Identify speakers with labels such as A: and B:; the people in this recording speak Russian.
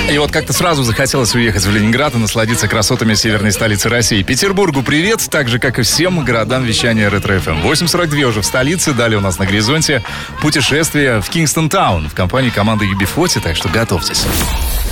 A: И вот как-то сразу захотелось уехать в Ленинград и насладиться красотами северной столицы России. Петербургу привет, так же, как и всем городам вещания Ретро-ФМ. 8:42 уже в столице, далее у нас на горизонте путешествие в Кингстон-таун в компании команды UB40, так что готовьтесь.